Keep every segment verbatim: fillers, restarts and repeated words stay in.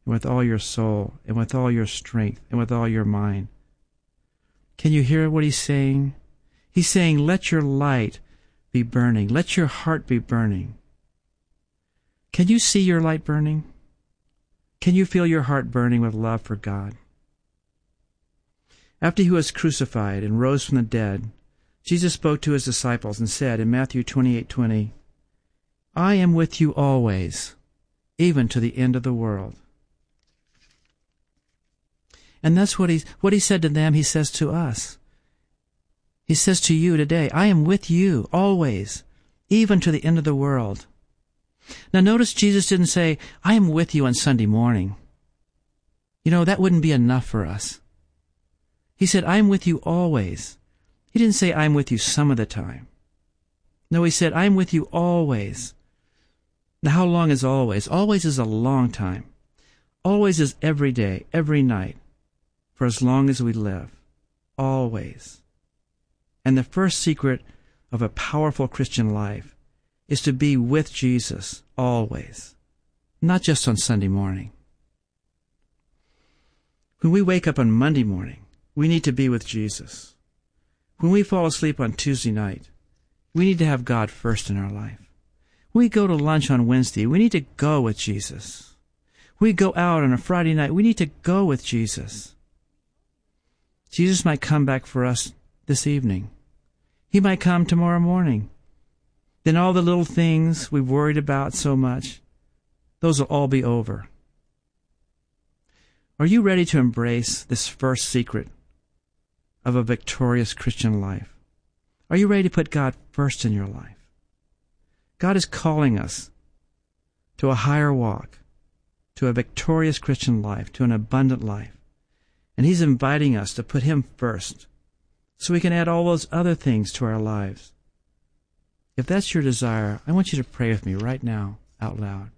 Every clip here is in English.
and with all your soul, and with all your strength, and with all your mind. Can you hear what he's saying? He's saying, let your light be burning. Let your heart be burning. Can you see your light burning? Can you feel your heart burning with love for God? After he was crucified and rose from the dead, Jesus spoke to his disciples and said in Matthew twenty-eight twenty, I am with you always, even to the end of the world. And that's what he, what he said to them, he says to us. He says to you today, I am with you always, even to the end of the world. Now notice Jesus didn't say, I am with you on Sunday morning. You know, that wouldn't be enough for us. He said, I am with you always. He didn't say, I am with you some of the time. No, he said, I am with you always. Now, how long is always? Always is a long time. Always is every day, every night, for as long as we live. Always. And the first secret of a powerful Christian life is to be with Jesus always, not just on Sunday morning. When we wake up on Monday morning, we need to be with Jesus. When we fall asleep on Tuesday night, we need to have God first in our life. When we go to lunch on Wednesday, we need to go with Jesus. When we go out on a Friday night, we need to go with Jesus. Jesus might come back for us this evening. He might come tomorrow morning. Then all the little things we've worried about so much, those will all be over. Are you ready to embrace this first secret of a victorious Christian life? Are you ready to put God first in your life? God is calling us to a higher walk, to a victorious Christian life, to an abundant life. And he's inviting us to put him first so we can add all those other things to our lives. If that's your desire, I want you to pray with me right now, out loud.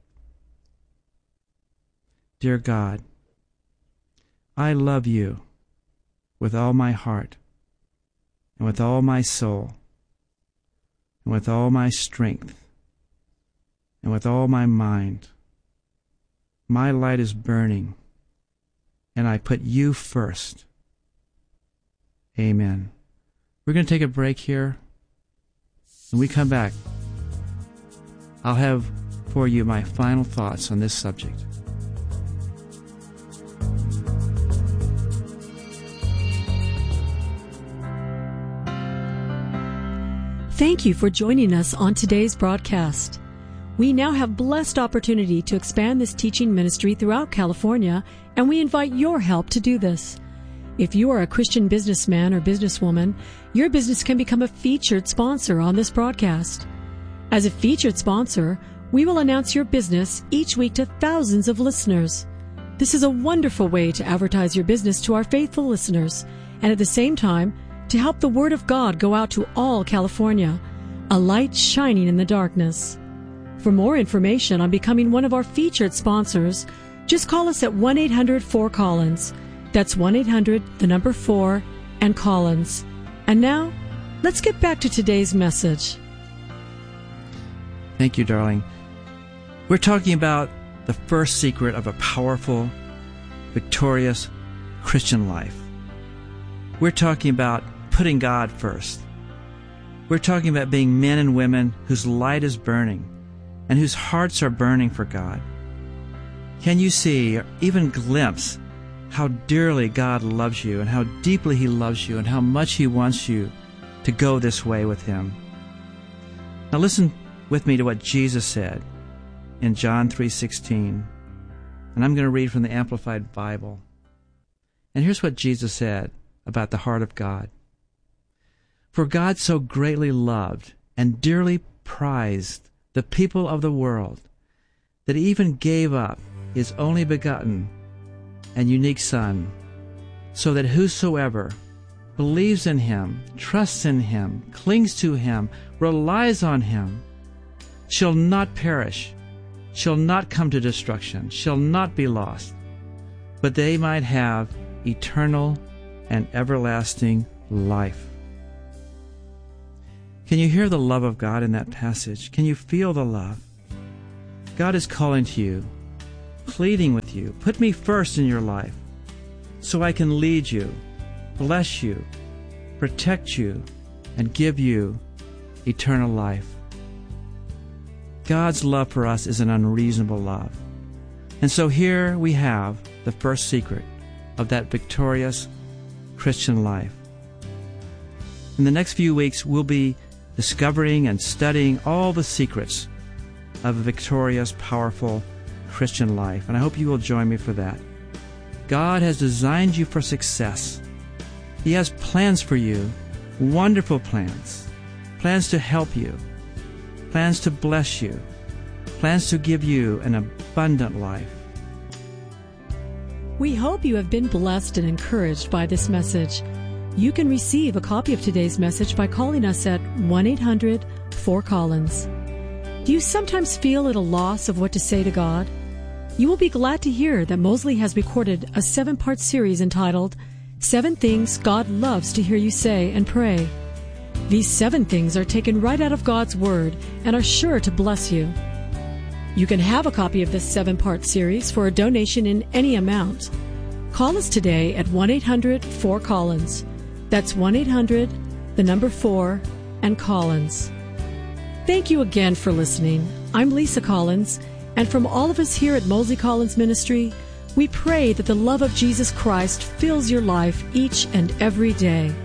Dear God, I love you with all my heart, and with all my soul, and with all my strength, and with all my mind. My light is burning, and I put you first. Amen. We're going to take a break here. When we come back, I'll have for you my final thoughts on this subject. Thank you for joining us on today's broadcast. We now have blessed opportunity to expand this teaching ministry throughout California, and we invite your help to do this. If you are a Christian businessman or businesswoman, your business can become a featured sponsor on this broadcast. As a featured sponsor, we will announce your business each week to thousands of listeners. This is a wonderful way to advertise your business to our faithful listeners, and at the same time, to help the Word of God go out to all California, a light shining in the darkness. For more information on becoming one of our featured sponsors, just call us at one eight hundred four Collins. That's one eight hundred, the number four, and Collins. And now, let's get back to today's message. Thank you, darling. We're talking about the first secret of a powerful, victorious Christian life. We're talking about putting God first. We're talking about being men and women whose light is burning and whose hearts are burning for God. Can you see or even glimpse how dearly God loves you and how deeply he loves you and how much he wants you to go this way with him? Now listen with me to what Jesus said in John three sixteen. And I'm going to read from the Amplified Bible. And here's what Jesus said about the heart of God. For God so greatly loved and dearly prized the people of the world that he even gave up his only begotten and unique Son, so that whosoever believes in him, trusts in him, clings to him, relies on him, shall not perish, shall not come to destruction, shall not be lost, but they might have eternal and everlasting life. Can you hear the love of God in that passage? Can you feel the love? God is calling to you pleading with you, put me first in your life so I can lead you, bless you, protect you, and give you eternal life. God's love for us is an unreasonable love. And so here we have the first secret of that victorious Christian life. In the next few weeks, we'll be discovering and studying all the secrets of a victorious, powerful Christian life. And I hope you will join me for that. God has designed you for success. He has plans for you, wonderful plans, plans to help you, plans to bless you, plans to give you an abundant life. We hope you have been blessed and encouraged by this message. You can receive a copy of today's message by calling us at one eight hundred four Collins. Do you sometimes feel at a loss of what to say to God? You will be glad to hear that Mosley has recorded a seven-part series entitled Seven Things God Loves to Hear You Say and Pray. These seven things are taken right out of God's Word and are sure to bless you. You can have a copy of this seven-part series for a donation in any amount. Call us today at one eight hundred four Collins. That's one eight hundred, the number four, and Collins. Thank you again for listening. I'm Lisa Collins, and from all of us here at Mosley Collins Ministry, we pray that the love of Jesus Christ fills your life each and every day.